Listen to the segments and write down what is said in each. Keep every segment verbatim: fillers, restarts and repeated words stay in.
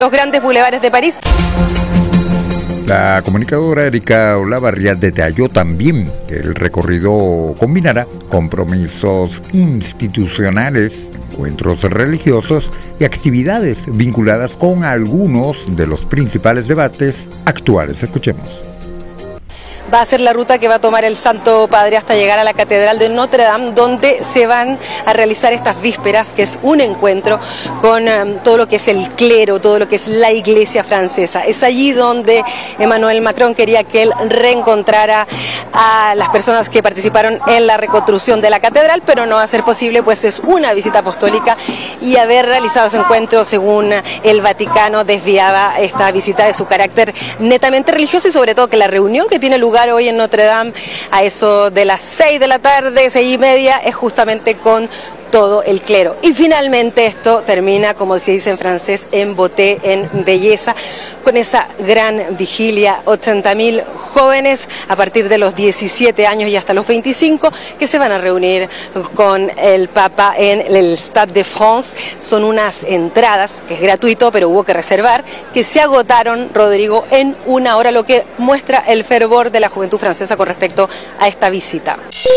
los grandes bulevares de París. La comunicadora Erika Olavarría detalló también que el recorrido combinará compromisos institucionales, encuentros religiosos y actividades vinculadas con algunos de los principales debates actuales. Escuchemos. Va a ser la ruta que va a tomar el Santo Padre hasta llegar a la Catedral de Notre Dame, donde se van a realizar estas vísperas, que es un encuentro con um, todo lo que es el clero, todo lo que es la iglesia francesa. Es allí donde Emmanuel Macron quería que él reencontrara a las personas que participaron en la reconstrucción de la catedral, pero no va a ser posible, pues es una visita apostólica y haber realizado ese encuentro, según el Vaticano, desviaba esta visita de su carácter netamente religioso y sobre todo que la reunión que tiene lugar hoy en Notre Dame a eso de las seis de la tarde, seis y media, es justamente con todo el clero. Y finalmente esto termina, como se dice en francés, en beauté, en belleza, con esa gran vigilia, ochenta mil jóvenes a partir de los diecisiete años y hasta los veinticinco que se van a reunir con el Papa en el Stade de France. Son unas entradas, es gratuito, pero hubo que reservar, que se agotaron, Rodrigo, en una hora, lo que muestra el fervor de la juventud francesa con respecto a esta visita.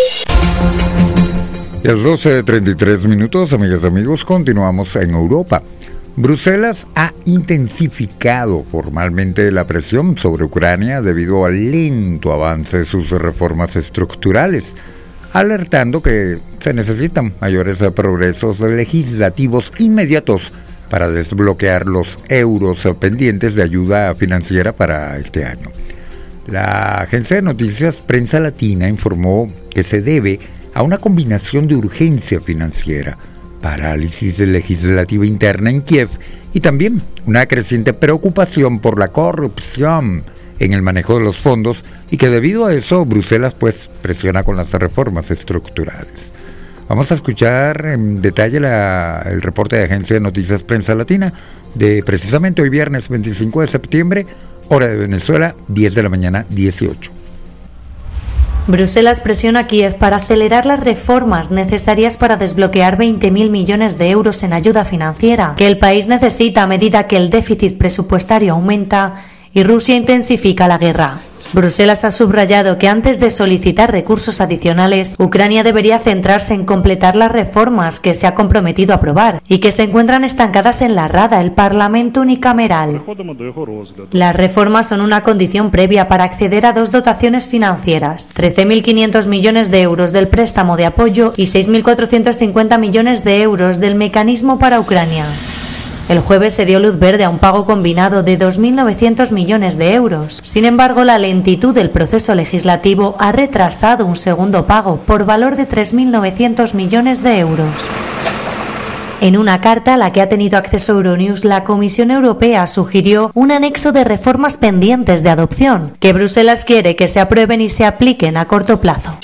Y a las doce treinta y tres minutos, amigas y amigos, continuamos en Europa. Bruselas ha intensificado formalmente la presión sobre Ucrania debido al lento avance de sus reformas estructurales, alertando que se necesitan mayores progresos legislativos inmediatos para desbloquear los euros pendientes de ayuda financiera para este año. La agencia de noticias Prensa Latina informó que se debe a una combinación de urgencia financiera, parálisis legislativa interna en Kiev y también una creciente preocupación por la corrupción en el manejo de los fondos, y que debido a eso Bruselas pues presiona con las reformas estructurales. Vamos a escuchar en detalle la, el reporte de Agencia de Noticias Prensa Latina de precisamente hoy viernes veinticinco de septiembre, hora de Venezuela, diez de la mañana, dieciocho. Bruselas presiona a Kiev para acelerar las reformas necesarias para desbloquear veinte mil millones de euros en ayuda financiera que el país necesita a medida que el déficit presupuestario aumenta y Rusia intensifica la guerra. Bruselas ha subrayado que antes de solicitar recursos adicionales, Ucrania debería centrarse en completar las reformas que se ha comprometido a aprobar y que se encuentran estancadas en la Rada, el Parlamento unicameral. Las reformas son una condición previa para acceder a dos dotaciones financieras, trece mil quinientos millones de euros del préstamo de apoyo y seis mil cuatrocientos cincuenta millones de euros del mecanismo para Ucrania. El jueves se dio luz verde a un pago combinado de dos mil novecientos millones de euros. Sin embargo, la lentitud del proceso legislativo ha retrasado un segundo pago por valor de tres mil novecientos millones de euros. En una carta a la que ha tenido acceso Euronews, la Comisión Europea sugirió un anexo de reformas pendientes de adopción, que Bruselas quiere que se aprueben y se apliquen a corto plazo.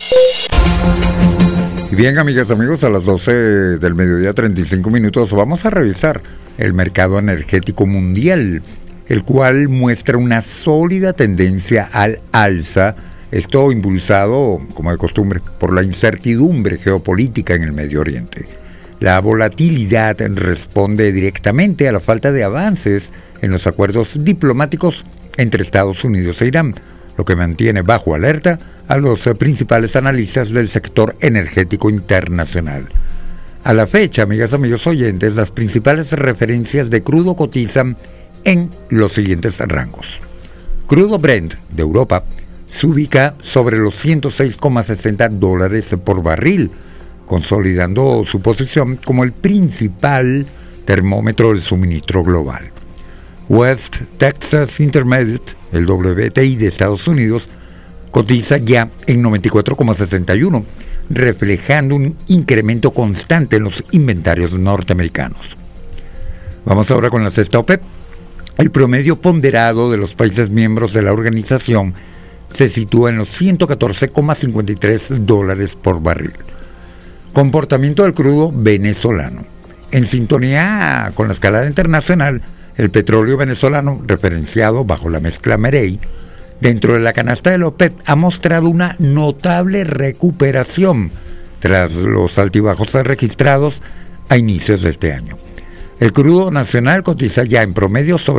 Y bien, amigas y amigos, a las doce del mediodía, treinta y cinco minutos, vamos a revisar el mercado energético mundial, el cual muestra una sólida tendencia al alza, esto impulsado, como de costumbre, por la incertidumbre geopolítica en el Medio Oriente. La volatilidad responde directamente a la falta de avances en los acuerdos diplomáticos entre Estados Unidos e Irán, lo que mantiene bajo alerta a los principales analistas del sector energético internacional. A la fecha, amigas y amigos oyentes, las principales referencias de crudo cotizan en los siguientes rangos. Crudo Brent de Europa se ubica sobre los ciento seis coma sesenta dólares por barril, consolidando su posición como el principal termómetro del suministro global. West Texas Intermediate, el W T I de Estados Unidos, cotiza ya en noventa y cuatro coma sesenta y uno, reflejando un incremento constante en los inventarios norteamericanos. Vamos ahora con la cesta OPEP. El promedio ponderado de los países miembros de la organización se sitúa en los ciento catorce coma cincuenta y tres dólares por barril. Comportamiento del crudo venezolano. En sintonía con la escalada internacional, el petróleo venezolano, referenciado bajo la mezcla Merey, dentro de la canasta de la OPEP, ha mostrado una notable recuperación tras los altibajos registrados a inicios de este año. El crudo nacional cotiza ya en promedio sobre